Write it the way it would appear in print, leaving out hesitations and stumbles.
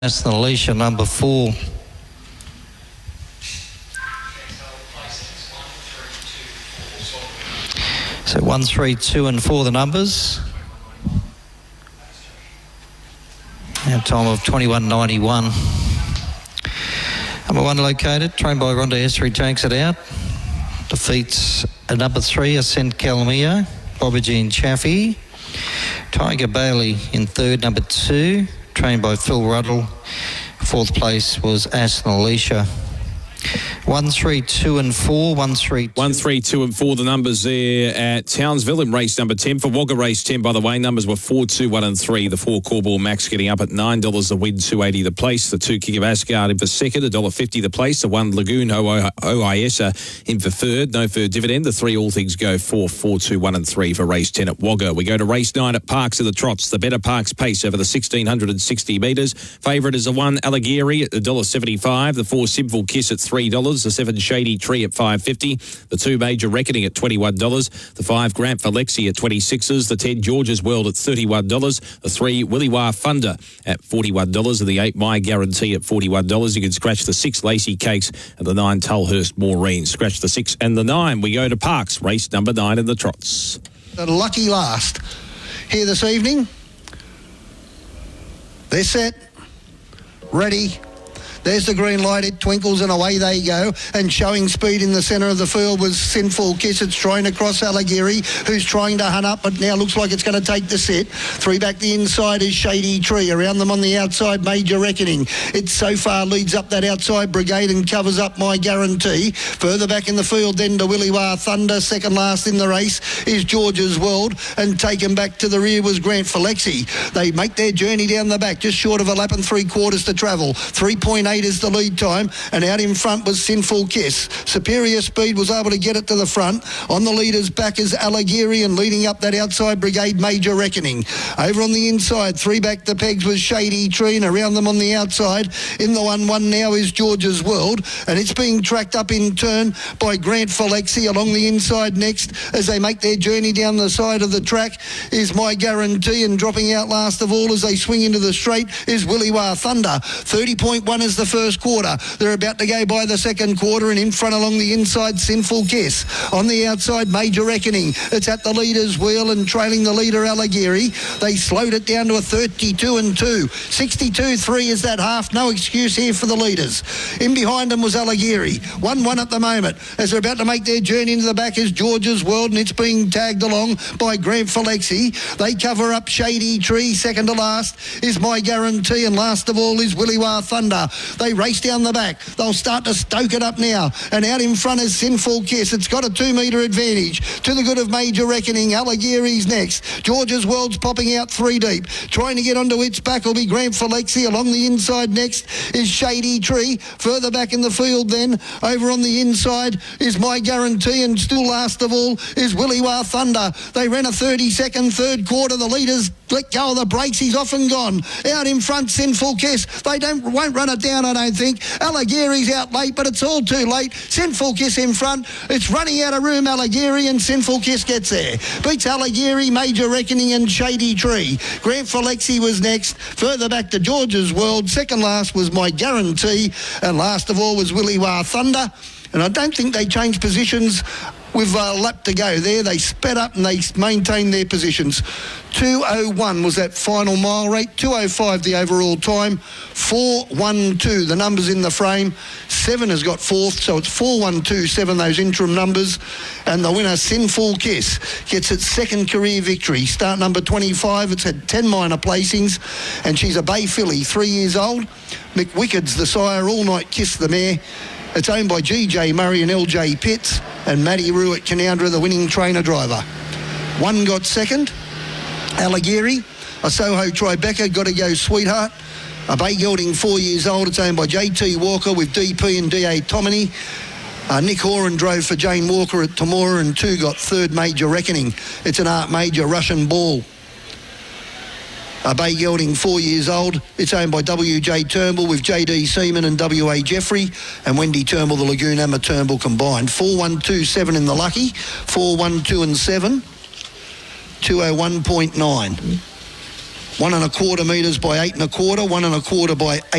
That's the Alicia, number 4. So 1, 3, 2 and 4 the numbers. And time of 21.91. Number 1 located, trained by Rhonda Essery, takes it out. Defeats number 3, Ascent Calmio, Bobby Jean Chaffee. Tiger Bailey in third, number 2, trained by Phil Ruddle. Fourth place was Aston Alicia. 1, 3, 2 and 4. 1, 3, 2. 1, 3, 2 and 4 the numbers there at Townsville in race number 10. For Wagga race 10, by the way, numbers were 4, 2, 1 and 3. The 4 Corball Max getting up at $9 the win, $2.80 the place. The 2 King of Asgard in for second, $1.50 the place. The 1 Lagoon OISA in for third, no third dividend. The 3 All Things Go 4, 4, 2, 1 and 3 for race 10 at Wagga. We go to race 9 at Parks of the Trots. The Better Parks pace over the 1,660 metres. Favourite is the 1 Allegheri at $1.75. The 4 Simple Kiss at $3. The 7 Shady Tree at $5.50. The 2 Major Reckoning at $21. The 5 Grant for Lexi at $26. The 10 George's World at $31. The 3 Williwar Thunder at $41. And the 8 My Guarantee at $41. You can scratch the 6 Lacey Cakes and the 9 Tulhurst Maureen. Scratch the 6 and the 9. We go to Parks, race number 9 in the Trots. The lucky last here this evening. They're set, ready. There's the green light, it twinkles and away they go. And showing speed in the centre of the field was Sinful Kiss. It's trying to cross Allegheri, who's trying to hunt up, but now looks like it's going to take the set. 3 back the inside is Shady Tree. Around them on the outside, Major Reckoning. It so far leads up that outside brigade and covers up My Guarantee. Further back in the field then to Williwar Thunder. Second last in the race is George's World. And taken back to the rear was Grant for Lexi. They make their journey down the back, just short of a lap and 3/4 to travel. 3.8 is the lead time, and out in front was Sinful Kiss. Superior Speed was able to get it to the front. On the leader's back is Allegheri, and leading up that outside brigade, Major Reckoning. Over on the inside, 3 back the pegs was Shady Tree, and around them on the outside, in the 1-1 now is George's World, and it's being tracked up in turn by Grant for Lexi. Along the inside next, as they make their journey down the side of the track, is My Guarantee, and dropping out last of all as they swing into the straight is Williwar Thunder. 30.1 is the first quarter. They're about to go by the second quarter, and in front along the inside, Sinful Kiss. On the outside, Major Reckoning. It's at the leader's wheel and trailing the leader, Allegheri. They slowed it down to a 32 and 2. 62.3 is that half. No excuse here for the leaders. In behind them was Allegheri. 1-1 at the moment. As they're about to make their journey into the back is George's World, and it's being tagged along by Grant for Lexi. They cover up Shady Tree. Second to last is My Guarantee, and last of all is Williwar Thunder. They race down the back. They'll start to stoke it up now. And out in front is Sinful Kiss. It's got a 2-metre advantage to the good of Major Reckoning. Allegheri's next. George's World's popping out 3 deep. Trying to get onto its back will be Grant for Lexi. Along the inside next is Shady Tree. Further back in the field then, over on the inside is My Guarantee, and still last of all is Williwar Thunder. They ran a 32nd third quarter. The leaders let go of the brakes. He's off and gone. Out in front, Sinful Kiss. They won't run it down, I don't think. Allegheri's out late, but it's all too late. Sinful Kiss in front. It's running out of room, Allegheri, and Sinful Kiss gets there. Beats Allegheri, Major Reckoning and Shady Tree. Grant for Lexi was next. Further back to George's World. Second last was My Guarantee, and last of all was Williwar Thunder. And I don't think they changed positions with a lap to go there. They sped up and they maintained their positions. 2:01 was that final mile rate. 2:05 the overall time. 4:12 the numbers in the frame. 7 has got fourth, so it's 4:127 those interim numbers. And the winner, Sinful Kiss, gets its second career victory. Start number 25. It's had 10 minor placings, and she's a bay filly, 3 years old. Mick Wickard's the sire. All Night Kiss the mare. It's owned by G.J. Murray and L.J. Pitts, and Matty Rue at Canandra, the winning trainer-driver. 1 got second, Allegheri. A Soho Tribeca, Got to Go Sweetheart. A bay gelding, 4 years old. It's owned by J.T. Walker with D.P. and D.A. Tomini. Nick Horan drove for Jane Walker at Tamora, and 2 got third, Major Reckoning. It's an Art Major Russian Ball. A bay gelding, 4 years old. It's owned by W.J. Turnbull with J.D. Seaman and W.A. Jeffrey, and Wendy Turnbull, the Lagoon Emma Turnbull combined. 4:127 in the lucky, 4:12 and 7, 2:01.9. 1 1/4 metres by 8 1/4, 1 1/4 by 8.